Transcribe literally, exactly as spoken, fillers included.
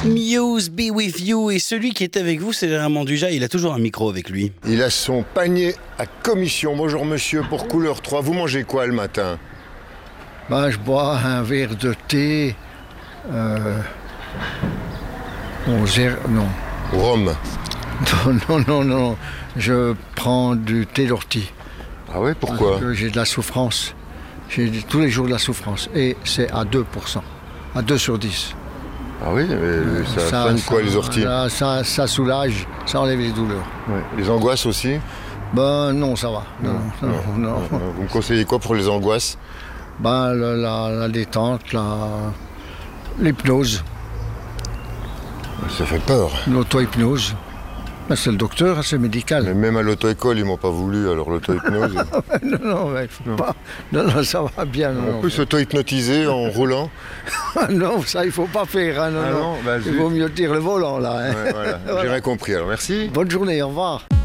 Muse, Be With You. Et celui qui est avec vous, c'est Raymond Dujas. Il a toujours un micro avec lui. Il a son panier à commission. Bonjour monsieur, pour couleur trois, vous mangez quoi le matin? Ben, je bois un verre de thé. Euh, bon, zéro, non. Rhum. Non, non, non, non. Je prends du thé d'ortie. Ah ouais, pourquoi? Parce que j'ai de la souffrance. J'ai tous les jours de la souffrance. Et c'est à deux pour cent. À deux sur dix. Ah oui, mais ça, ça soigne quoi les orties? ça, ça, ça soulage, ça enlève les douleurs. Ouais. Les angoisses aussi? Ben non, ça va. Non, non, non, non. Non. Vous me conseillez quoi pour les angoisses? Ben la, la, la détente, la, l'hypnose. Ça fait peur. L'auto-hypnose. Ben, c'est le docteur, c'est médical. Mais même à l'auto-école, ils m'ont pas voulu, alors l'auto-hypnose. non, non, mais faut pas. Non, non, ça va bien. Non, On peut s'auto-hypnotiser en roulant? non, ça il faut pas faire. Hein, non, ah non. non, bah, il vaut mieux tirer le volant là. Hein. Ouais, voilà. Voilà. J'ai rien compris, alors merci. Bonne journée, au revoir.